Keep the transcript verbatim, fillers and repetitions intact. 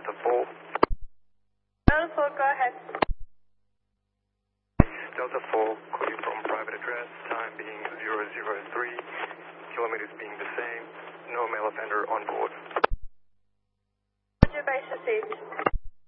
Delta four. Delta four, go ahead. Delta four, call you from private address, time being zero zero three, kilometers being the same, no male offender on board.